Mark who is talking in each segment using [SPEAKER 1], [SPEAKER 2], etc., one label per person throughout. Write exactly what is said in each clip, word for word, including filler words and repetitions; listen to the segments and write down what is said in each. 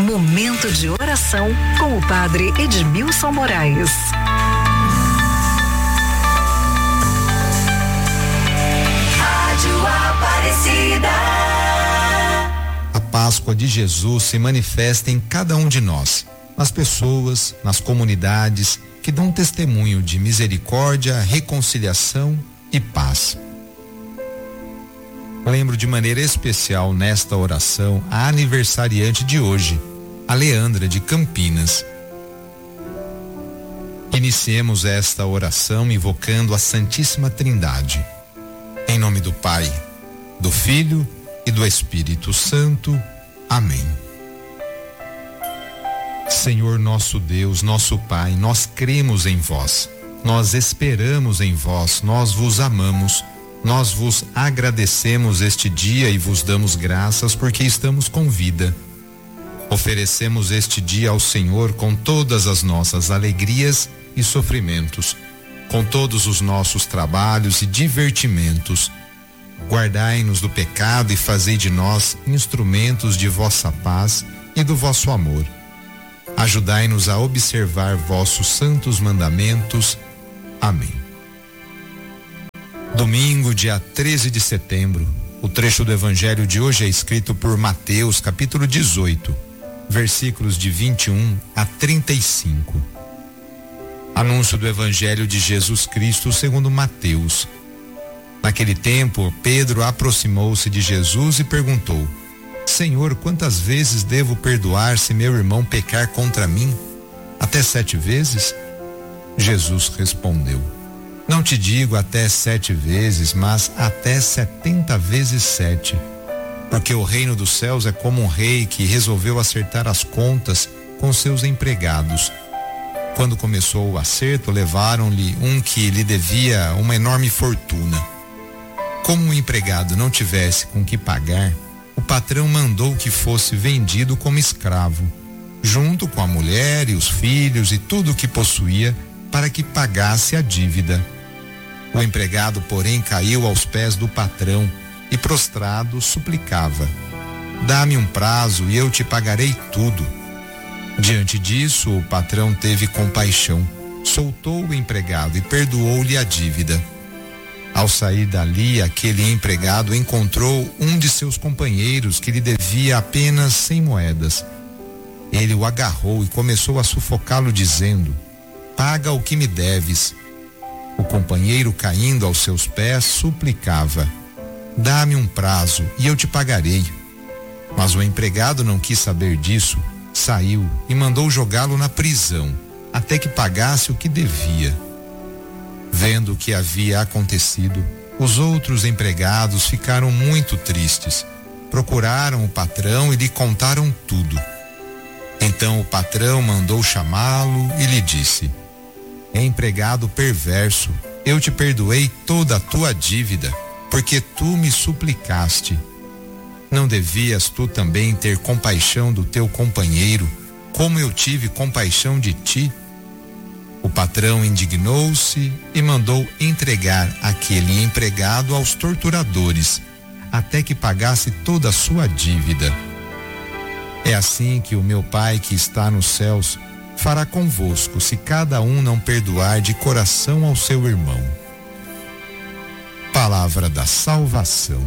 [SPEAKER 1] Momento de oração com o Padre Edmilson Moraes. Rádio Aparecida.
[SPEAKER 2] A Páscoa de Jesus se manifesta em cada um de nós, nas pessoas, nas comunidades que dão testemunho de misericórdia, reconciliação e paz. Lembro de maneira especial nesta oração a aniversariante de hoje, a Leandra de Campinas. Iniciemos esta oração invocando a Santíssima Trindade. Em nome do Pai, do Filho e do Espírito Santo. Amém. Senhor nosso Deus, nosso Pai, nós cremos em vós, nós esperamos em vós, nós vos amamos. Nós vos agradecemos este dia e vos damos graças porque estamos com vida. Oferecemos este dia ao Senhor com todas as nossas alegrias e sofrimentos, com todos os nossos trabalhos e divertimentos. Guardai-nos do pecado e fazei de nós instrumentos de vossa paz e do vosso amor. Ajudai-nos a observar vossos santos mandamentos. Amém. Domingo, dia treze de setembro, o trecho do evangelho de hoje é escrito por Mateus, capítulo dezoito, versículos de vinte e um a trinta e cinco. Anúncio do evangelho de Jesus Cristo segundo Mateus. Naquele tempo, Pedro aproximou-se de Jesus e perguntou: Senhor, quantas vezes devo perdoar se meu irmão pecar contra mim? Até sete vezes? Jesus respondeu: Não te digo até sete vezes, mas até setenta vezes sete. Porque o reino dos céus é como um rei que resolveu acertar as contas com seus empregados. Quando começou o acerto, levaram-lhe um que lhe devia uma enorme fortuna. Como o empregado não tivesse com que pagar, o patrão mandou que fosse vendido como escravo, junto com a mulher e os filhos e tudo o que possuía, para que pagasse a dívida. O empregado, porém, caiu aos pés do patrão e, prostrado, suplicava: Dá-me um prazo e eu te pagarei tudo. Diante disso, o patrão teve compaixão, soltou o empregado e perdoou-lhe a dívida. Ao sair dali, aquele empregado encontrou um de seus companheiros que lhe devia apenas cem moedas. Ele o agarrou e começou a sufocá-lo, dizendo: Paga o que me deves. O companheiro, caindo aos seus pés, suplicava: Dá-me um prazo e eu te pagarei. Mas o empregado não quis saber disso, saiu e mandou jogá-lo na prisão, até que pagasse o que devia. Vendo o que havia acontecido, os outros empregados ficaram muito tristes. Procuraram o patrão e lhe contaram tudo. Então o patrão mandou chamá-lo e lhe disse: Empregado perverso, eu te perdoei toda a tua dívida, porque tu me suplicaste. Não devias tu também ter compaixão do teu companheiro, como eu tive compaixão de ti? O patrão indignou-se e mandou entregar aquele empregado aos torturadores, até que pagasse toda a sua dívida. É assim que o meu Pai que está nos céus fará convosco, se cada um não perdoar de coração ao seu irmão. Palavra da salvação.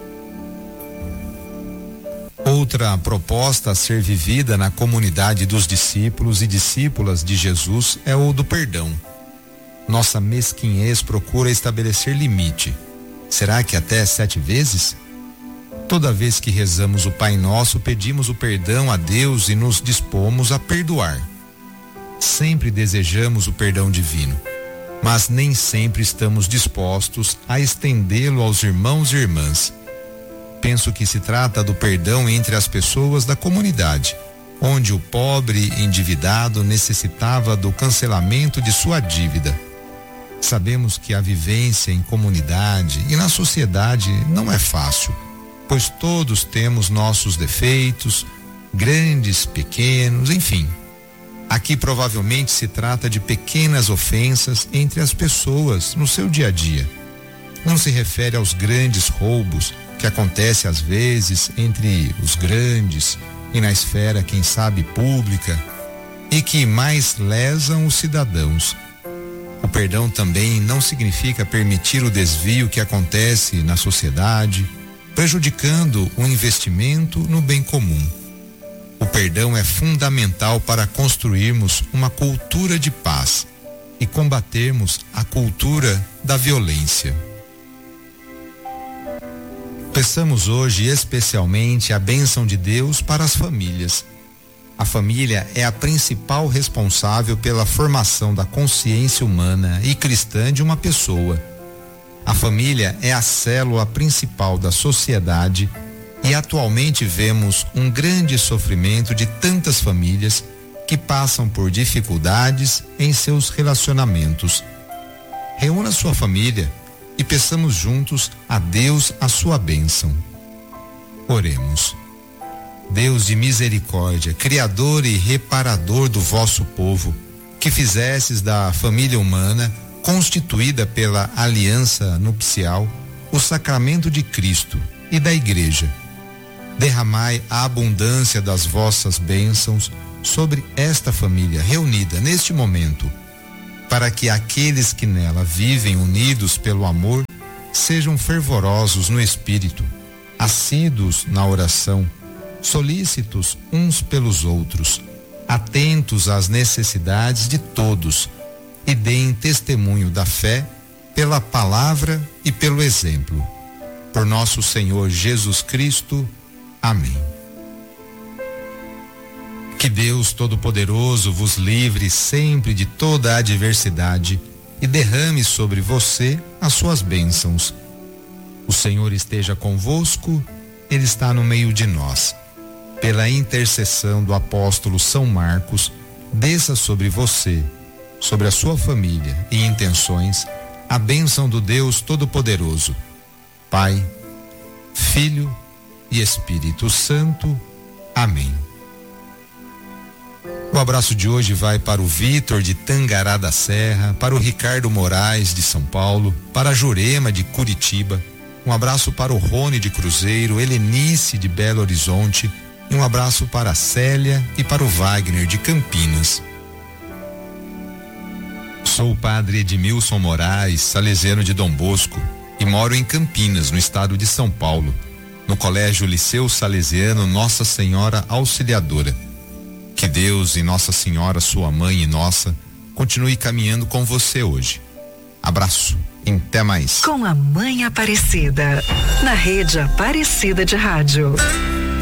[SPEAKER 2] Outra proposta a ser vivida na comunidade dos discípulos e discípulas de Jesus é o do perdão. Nossa mesquinhez procura estabelecer limite. Será que até sete vezes? Toda vez que rezamos o Pai Nosso, pedimos o perdão a Deus e nos dispomos a perdoar. Sempre desejamos o perdão divino, mas nem sempre estamos dispostos a estendê-lo aos irmãos e irmãs. Penso que se trata do perdão entre as pessoas da comunidade, onde o pobre endividado necessitava do cancelamento de sua dívida. Sabemos que a vivência em comunidade e na sociedade não é fácil, pois todos temos nossos defeitos, grandes, pequenos, enfim. Aqui provavelmente se trata de pequenas ofensas entre as pessoas no seu dia a dia. Não se refere aos grandes roubos que acontecem às vezes entre os grandes, e na esfera, quem sabe, pública, e que mais lesam os cidadãos. O perdão também não significa permitir o desvio que acontece na sociedade, prejudicando o investimento no bem comum. O perdão é fundamental para construirmos uma cultura de paz e combatermos a cultura da violência. Peçamos hoje especialmente a bênção de Deus para as famílias. A família é a principal responsável pela formação da consciência humana e cristã de uma pessoa. A família é a célula principal da sociedade e atualmente vemos um grande sofrimento de tantas famílias que passam por dificuldades em seus relacionamentos. Reúna sua família e peçamos juntos a Deus a sua bênção. Oremos. Deus de misericórdia, Criador e reparador do vosso povo, que fizestes da família humana, constituída pela aliança nupcial, o sacramento de Cristo e da Igreja. Derramai a abundância das vossas bênçãos sobre esta família reunida neste momento, para que aqueles que nela vivem unidos pelo amor sejam fervorosos no espírito, assíduos na oração, solícitos uns pelos outros, atentos às necessidades de todos e deem testemunho da fé pela palavra e pelo exemplo. Por nosso Senhor Jesus Cristo. Amém. Que Deus Todo-Poderoso vos livre sempre de toda a adversidade e derrame sobre você as suas bênçãos. O Senhor esteja convosco, Ele está no meio de nós. Pela intercessão do apóstolo São Marcos, desça sobre você, sobre a sua família e intenções, a bênção do Deus Todo-Poderoso, Pai, Filho e Espírito Santo. Amém. O abraço de hoje vai para o Vitor de Tangará da Serra, para o Ricardo Moraes de São Paulo, para a Jurema de Curitiba, um abraço para o Rony de Cruzeiro, Helenice de Belo Horizonte e um abraço para a Célia e para o Wagner de Campinas. Sou o padre Edmilson Moraes, salesiano de Dom Bosco, e moro em Campinas, no estado de São Paulo, no Colégio Liceu Salesiano Nossa Senhora Auxiliadora. Que Deus e Nossa Senhora, sua mãe e nossa, continue caminhando com você hoje. Abraço e até mais.
[SPEAKER 1] Com a Mãe Aparecida, na Rede Aparecida de Rádio.